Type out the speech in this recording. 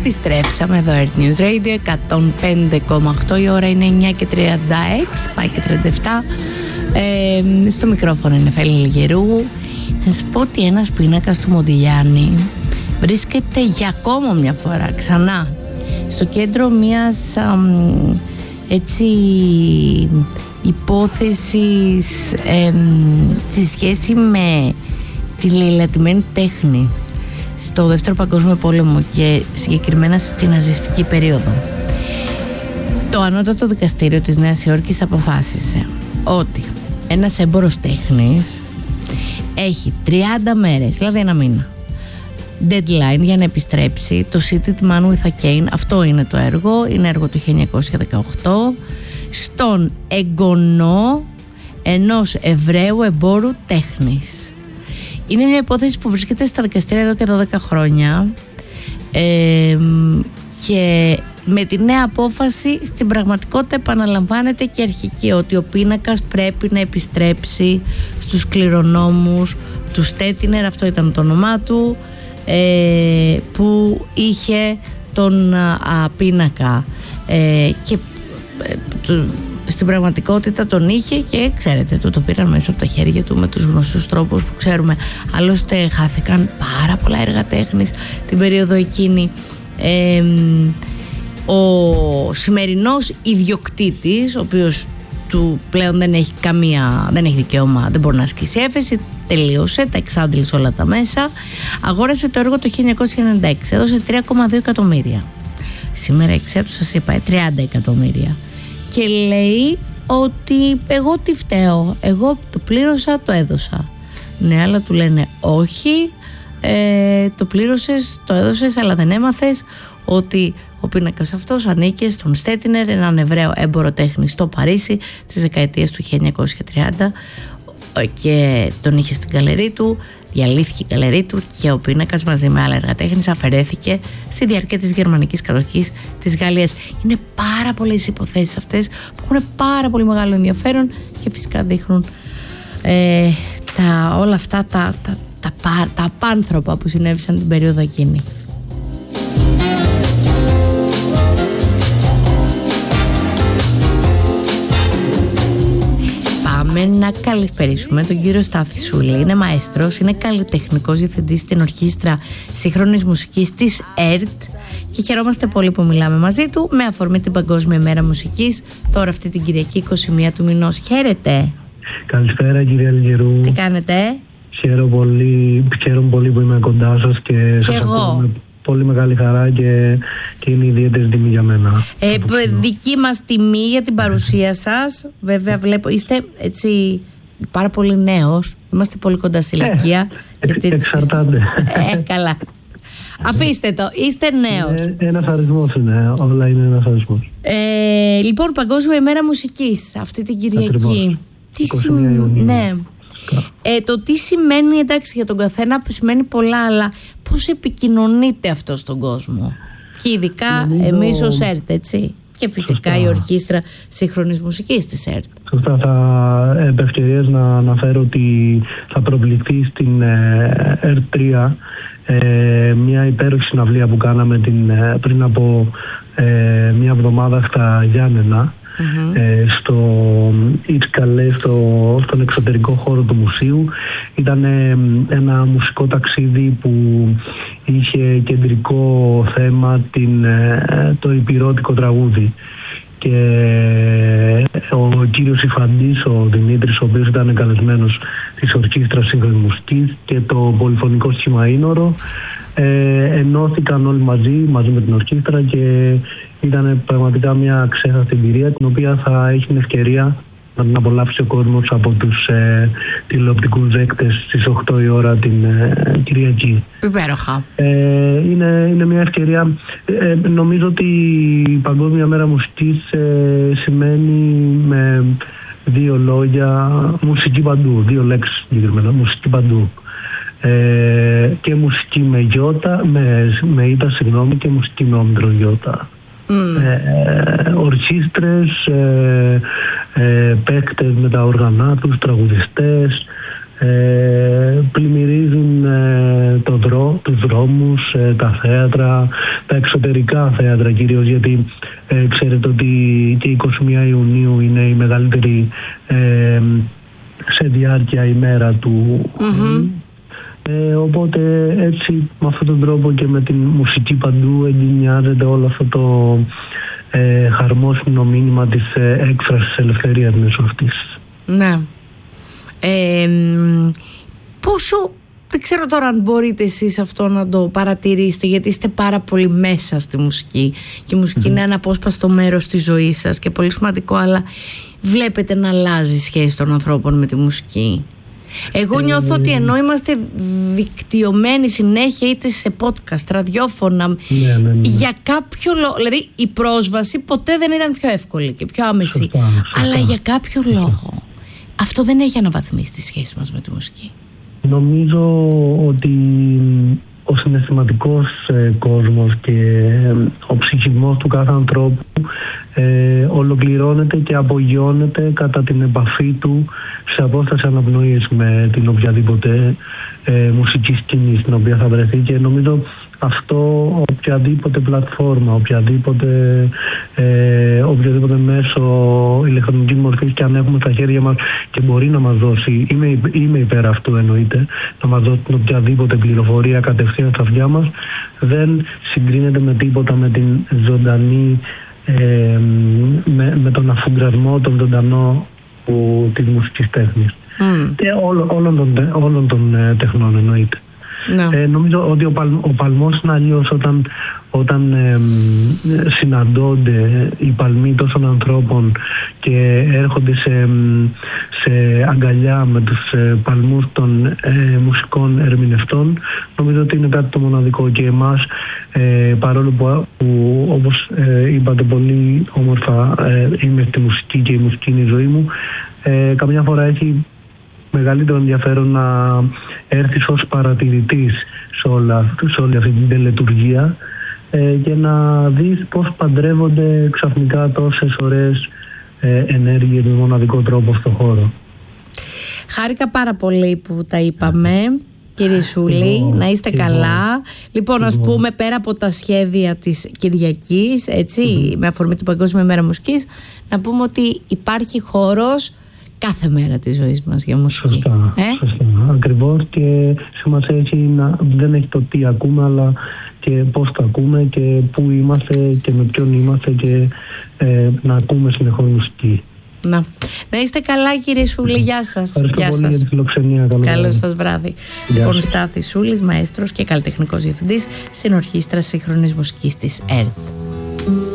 Επιστρέψαμε εδώ, Earth News Radio 105,8. Η ώρα είναι 9:36, πάει και 37. Στο μικρόφωνο είναι Φέλη Λιγερού. Να σας πω ότι ένας πίνακας του Μοντιλιάνη βρίσκεται για ακόμα μια φορά ξανά στο κέντρο μιας έτσι υπόθεσης σε σχέση με τη λαιλατημένη τέχνη στο Δεύτερο Παγκόσμιο Πόλεμο και συγκεκριμένα στη ναζιστική περίοδο. Το Ανώτατο Δικαστήριο της Νέας Υόρκης αποφάσισε ότι ένας έμπορος τέχνης έχει 30 μέρες, δηλαδή ένα μήνα, deadline για να επιστρέψει το Seated Man with a Cane. Αυτό είναι το έργο, είναι έργο του 1918, στον εγγονό ενός Εβραίου εμπόρου τέχνης. Είναι μια υπόθεση που βρίσκεται στα δικαστήρια εδώ και 12 χρόνια και με τη νέα απόφαση στην πραγματικότητα επαναλαμβάνεται και αρχική, ότι ο πίνακας πρέπει να επιστρέψει στους κληρονόμους του Στέτινερ, αυτό ήταν το όνομά του, που είχε τον πίνακα και στην πραγματικότητα τον είχε και ξέρετε, το πήραν μέσα από τα χέρια του με τους γνωστούς τρόπους που ξέρουμε. Άλλωστε χάθηκαν πάρα πολλά έργα τέχνης την περίοδο εκείνη. Ο σημερινός ιδιοκτήτης, ο οποίος του πλέον δεν έχει δικαίωμα, δεν μπορεί να ασκήσει έφεση, τελείωσε, τα εξάντλησε όλα τα μέσα, αγόρασε το έργο το 1996, έδωσε 3,2 εκατομμύρια. Σήμερα η αξία του, σας είπα, 30 εκατομμύρια. Και λέει ότι εγώ τι φταίω, εγώ το πλήρωσα, το έδωσα. Ναι, αλλά του λένε όχι, το πλήρωσες, το έδωσες, αλλά δεν έμαθες ότι ο πίνακας αυτός ανήκε στον Στέτινερ, έναν Εβραίο έμπορο τέχνης στο Παρίσι της δεκαετίας του 1930 και τον είχε στην γκαλερί του, διαλύθηκε η γκαλερί του και ο πίνακας μαζί με άλλα έργα τέχνης αφαιρέθηκε στη διάρκεια της γερμανικής κατοχής της Γαλλίας. Είναι πάρα πολλές υποθέσεις αυτές που έχουν πάρα πολύ μεγάλο ενδιαφέρον και φυσικά δείχνουν όλα αυτά τα απάνθρωπα που συνέβησαν την περίοδο εκείνη. Πάμε να καλησπερίσουμε τον κύριο Στάθη Σούλη. Είναι μαέστρος, είναι καλλιτεχνικός διευθυντής στην Ορχήστρα Σύγχρονης Μουσικής της ΕΡΤ και χαιρόμαστε πολύ που μιλάμε μαζί του με αφορμή την Παγκόσμια Μέρα Μουσικής, τώρα αυτή την Κυριακή 21 του μηνός. Χαίρετε. Καλησπέρα κυρία Λιγερού. Τι κάνετε? Χαίρομαι πολύ που είμαι κοντά σας και σας ακούω με πολύ μεγάλη χαρά και είναι ιδιαίτερη τιμή για μένα. Δική μας τιμή για την παρουσία σας. Βέβαια βλέπω, είστε έτσι πάρα πολύ νέος. Είμαστε πολύ κοντά στη ηλικία. Εξαρτάται. Καλά. Αφήστε το, είστε νέος. Ένας αριθμός είναι, όλα είναι ένας αριθμός. Λοιπόν, Παγκόσμια ημέρα μουσικής αυτή την Κυριακή. Ναι. Το τι σημαίνει, εντάξει, για τον καθένα σημαίνει πολλά, αλλά πώς επικοινωνείται αυτό στον κόσμο και ειδικά εμείς ως ΕΡΤ, έτσι, και φυσικά σωστά. Η Ορχήστρα Σύγχρονης Μουσικής της ΕΡΤ. Σωστά, θα επευκαιρίες να αναφέρω ότι θα προβληθεί στην ΕΡΤ 3 μια υπέροχη συναυλία που κάναμε πριν από μια εβδομάδα στα Γιάννενα. Στο Ιτσκαλέ, στον εξωτερικό χώρο του μουσείου. Ήταν ένα μουσικό ταξίδι που είχε κεντρικό θέμα το υπηρώτικο τραγούδι και ο κύριος Ιφαντής, ο Δημήτρης, ο οποίος ήταν καλεσμένος της Ορχήστρας Σύγχρονης Μουσικής και το πολυφωνικό σχήμα Ήνορο, ενώθηκαν όλοι μαζί με την ορχήστρα και ήταν πραγματικά μια ξέχαστη εμπειρία, την οποία θα έχει την ευκαιρία να την απολαύσει ο κόσμος από τους τηλεοπτικούς δέκτες στις 8 η ώρα την Κυριακή. Υπέροχα. Είναι μια ευκαιρία. Νομίζω ότι η Παγκόσμια Μέρα Μουσικής σημαίνει με δύο λόγια μουσική παντού, δύο λέξεις συγκεκριμένα, μουσική παντού. Και μουσική με ητα, και μουσική με όμικρο γιώτα. Ορχήστρες, παίκτες με τα όργανά τους, τραγουδιστές, πλημμυρίζουν τους δρόμους, τα θέατρα, τα εξωτερικά θέατρα κυρίως, γιατί ξέρετε ότι και 21 Ιουνίου είναι η μεγαλύτερη σε διάρκεια ημέρα του. Οπότε έτσι με αυτόν τον τρόπο και με την μουσική παντού εγκαινιάζεται όλο αυτό το χαρμόσυνο μήνυμα της έκφρασης της ελευθερίας μέσω αυτής. Ναι. Πόσο, δεν ξέρω τώρα αν μπορείτε εσείς αυτό να το παρατηρήσετε, γιατί είστε πάρα πολύ μέσα στη μουσική και η μουσική είναι ένα απόσπαστο μέρος της ζωής σας και πολύ σημαντικό, αλλά βλέπετε να αλλάζει η σχέση των ανθρώπων με τη μουσική? Εγώ νιώθω ότι ενώ είμαστε δικτυωμένοι συνέχεια είτε σε podcast, ραδιόφωνα, για κάποιο λόγο, δηλαδή η πρόσβαση ποτέ δεν ήταν πιο εύκολη και πιο άμεση, σωστά. Αλλά για κάποιο λόγο αυτό δεν έχει αναβαθμίσει τη σχέση μας με τη μουσική. Νομίζω ότι ο συναισθηματικός κόσμος και ο ψυχισμός του κάθε ανθρώπου ολοκληρώνεται και απογειώνεται κατά την επαφή του σε απόσταση αναπνοής με την οποιαδήποτε μουσική σκηνή στην οποία θα βρεθεί, και νομίζω αυτό οποιαδήποτε πλατφόρμα, οποιαδήποτε μέσο ηλεκτρονικής μορφής και αν έχουμε στα χέρια μας και μπορεί να μας δώσει, είμαι υπέρ αυτού εννοείται, να μας δώσει οποιαδήποτε πληροφορία κατευθείαν στα αυτιά μας, δεν συγκρίνεται με τίποτα με την ζωντανή, με τον αφουγκρασμό, τον ζωντανό της μουσικής τέχνης και όλων των τεχνών εννοείται. Νομίζω ότι ο παλμός είναι αλλιώς όταν συναντώνται οι παλμοί τόσων ανθρώπων και έρχονται σε αγκαλιά με τους παλμούς των μουσικών ερμηνευτών. Νομίζω ότι είναι κάτι το μοναδικό, και εμάς παρόλο που όπως είπατε πολύ όμορφα είμαι στη μουσική και η μουσική είναι η ζωή μου, καμιά φορά έχει μεγαλύτερο ενδιαφέρον να έρθεις ως παρατηρητής σε όλη αυτή την τελετουργία και να δεις πώς παντρεύονται ξαφνικά τόσες ωραίες ενέργειες με μοναδικό τρόπο στον χώρο. Χάρηκα πάρα πολύ που τα είπαμε, κύριε Σούλη, να είστε καλά. Λοιπόν, ας πούμε, πέρα από τα σχέδια της Κυριακής, έτσι, με αφορμή την Παγκόσμια Μέρα Μουσικής, να πούμε ότι υπάρχει χώρος κάθε μέρα της ζωής μας για μουσική. Σωστά, ακριβώς, και σημασία έχει δεν έχει το τι ακούμε, αλλά και πώς το ακούμε και πού είμαστε και με ποιον είμαστε, και να ακούμε συνεχώς μουσική. Να είστε καλά, κύριε Σούλη, γεια σας. Ευχαριστώ πολύ για τη φιλοξενία. Καλό σας βράδυ. Λοιπόν, Στάθης Σούλης, μαέστρος και καλλιτεχνικός διευθυντής στην Ορχήστρα Σύγχρονης Μουσικής της ΕΡΤ.